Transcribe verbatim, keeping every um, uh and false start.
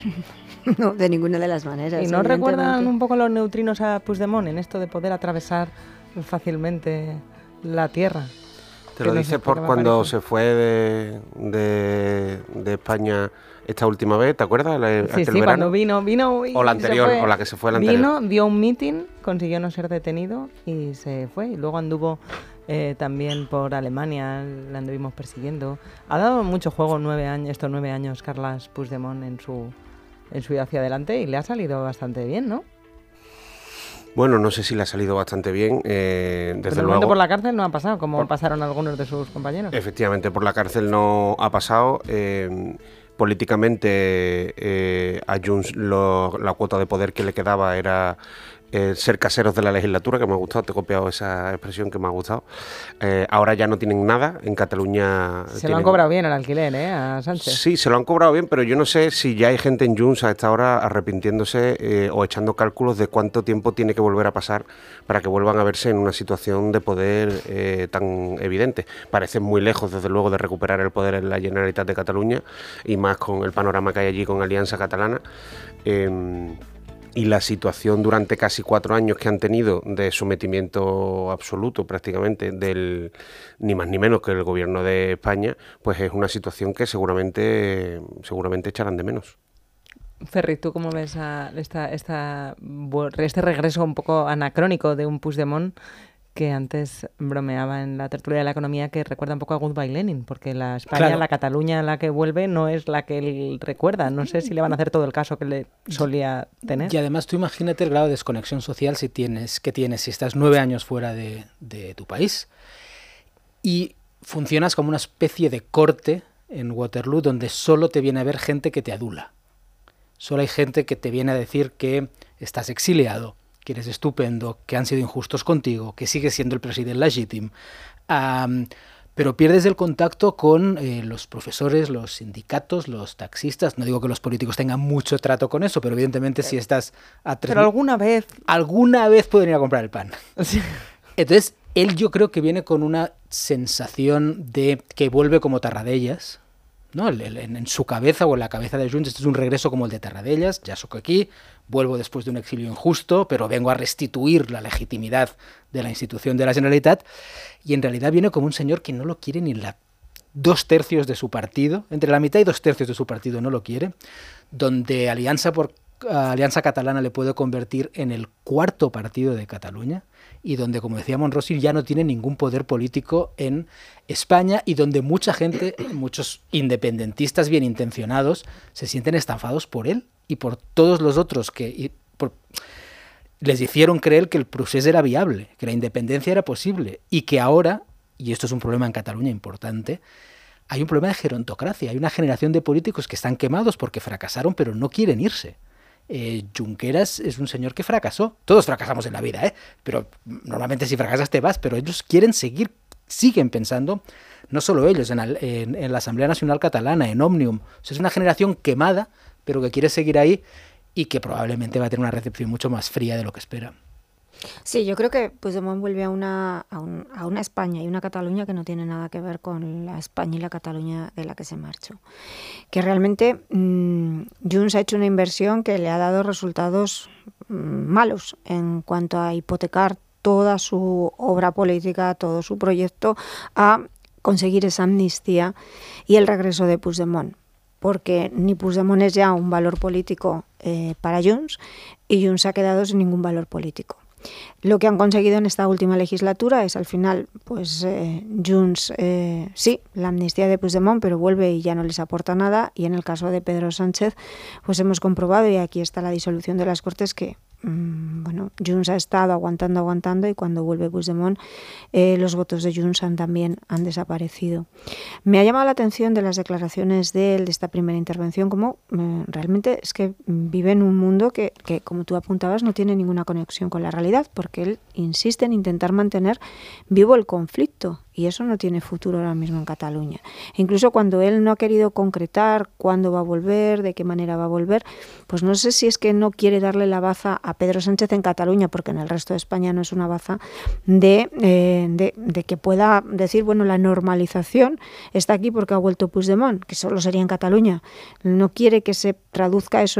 No, de ninguna de las maneras. ¿Y no recuerdan un poco los neutrinos a Puigdemont en esto de poder atravesar fácilmente la Tierra? ¿Te lo dices por cuando se fue de, de, de España esta última vez? ¿Te acuerdas? La, sí, sí, verano? Cuando vino, vino y o la anterior, fue, o la que se fue la anterior. Vino, dio un meeting, consiguió no ser detenido y se fue. Y luego anduvo eh, también por Alemania, la anduvimos persiguiendo. Ha dado mucho juego nueve años, estos nueve años Carles Puigdemont en su, en su vida hacia adelante y le ha salido bastante bien, ¿no? Bueno, no sé si le ha salido bastante bien, eh, desde Pero luego. por la cárcel no ha pasado, como por, pasaron algunos de sus compañeros. Efectivamente, por la cárcel no ha pasado. Eh, políticamente, eh, a Junts lo, la cuota de poder que le quedaba era eh, ser caseros de la legislatura, que me ha gustado, te he copiado esa expresión que me ha gustado. Eh, ahora ya no tienen nada, en Cataluña... Se tienen... lo han cobrado bien al alquiler, ¿eh? A Sánchez. Sí, se lo han cobrado bien, pero yo no sé si ya hay gente en Junts a esta hora arrepintiéndose eh, o echando cálculos de cuánto tiempo tiene que volver a pasar para que vuelvan a verse en una situación de poder eh, tan evidente. Parecen muy lejos, desde luego, de recuperar el poder en la Generalitat de Cataluña, y más con el panorama que hay allí con Alianza Catalana. Eh, Y la situación durante casi cuatro años que han tenido de sometimiento absoluto prácticamente del ni más ni menos que el gobierno de España, pues es una situación que seguramente seguramente echarán de menos. Ferri, ¿tú cómo ves a esta, esta, este regreso un poco anacrónico de un Puigdemont que antes bromeaba en la tertulia de la economía que recuerda un poco a Goodbye Lenin, porque la España, claro, la Cataluña a la que vuelve no es la que él recuerda. No sé si le van a hacer todo el caso que le solía tener. Y además tú imagínate el grado de desconexión social si tienes, que tienes si estás nueve años fuera de, de tu país y funcionas como una especie de corte en Waterloo donde solo te viene a ver gente que te adula. Solo hay gente que te viene a decir que estás exiliado, que eres estupendo, que han sido injustos contigo, que sigues siendo el presidente legítimo, um, pero pierdes el contacto con eh, los profesores, los sindicatos, los taxistas. No digo que los políticos tengan mucho trato con eso, pero evidentemente si estás a tres... Pero alguna vez... Alguna vez pueden ir a comprar el pan. Sí. Entonces, él yo creo que viene con una sensación de que vuelve como Tarradellas, ¿no? En, en su cabeza o en la cabeza de Junts, este es un regreso como el de Tarradellas, ya soy aquí, vuelvo después de un exilio injusto, pero vengo a restituir la legitimidad de la institución de la Generalitat, y en realidad viene como un señor que no lo quiere ni la dos tercios de su partido, entre la mitad y dos tercios de su partido no lo quiere, donde Alianza, por, uh, Alianza Catalana le puede convertir en el cuarto partido de Cataluña, y donde, como decía Monrossi, ya no tiene ningún poder político en España y donde mucha gente, muchos independentistas bien intencionados, se sienten estafados por él y por todos los otros que y por, les hicieron creer que el procés era viable, que la independencia era posible y que ahora, y esto es un problema en Cataluña importante, hay un problema de gerontocracia, hay una generación de políticos que están quemados porque fracasaron pero no quieren irse. Eh, Junqueras es un señor que fracasó. Todos fracasamos en la vida, ¿eh? Pero normalmente si fracasas te vas, pero ellos quieren seguir, siguen pensando, no solo ellos, en, en, en la Asamblea Nacional Catalana, en Òmnium. O sea, es una generación quemada, pero que quiere seguir ahí y que probablemente va a tener una recepción mucho más fría de lo que espera. Sí, yo creo que Puigdemont vuelve a una, a, un, a una España y una Cataluña que no tiene nada que ver con la España y la Cataluña de la que se marchó. Que realmente mmm, Junts ha hecho una inversión que le ha dado resultados mmm, malos en cuanto a hipotecar toda su obra política, todo su proyecto a conseguir esa amnistía y el regreso de Puigdemont. Porque ni Puigdemont es ya un valor político eh, para Junts y Junts se ha quedado sin ningún valor político. Lo que han conseguido en esta última legislatura es al final, pues eh, Junts, eh, sí, la amnistía de Puigdemont, pero vuelve y ya no les aporta nada. Y en el caso de Pedro Sánchez, pues hemos comprobado, y aquí está la disolución de las Cortes, que mmm, bueno, Junts ha estado aguantando, aguantando, y cuando vuelve Puigdemont, eh, los votos de Junts han, también han desaparecido. Me ha llamado la atención de las declaraciones de él, de esta primera intervención, como eh, realmente es que vive en un mundo que, que, como tú apuntabas, no tiene ninguna conexión con la realidad, porque él insiste en intentar mantener vivo el conflicto y eso no tiene futuro ahora mismo en Cataluña. E incluso cuando él no ha querido concretar cuándo va a volver, de qué manera va a volver, pues no sé si es que no quiere darle la baza a Pedro Sánchez en Cataluña, porque en el resto de España no es una baza, de, eh, de, de que pueda decir, bueno, la normalización está aquí porque ha vuelto Puigdemont, que solo sería en Cataluña. No quiere que se traduzca eso